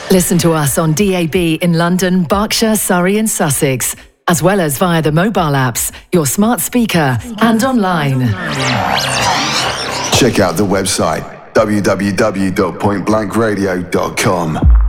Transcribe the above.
Listen to us on DAB in London, Berkshire, Surrey and Sussex, as well as via the mobile apps, your smart speaker and online. Check out the website www.pointblankradio.com.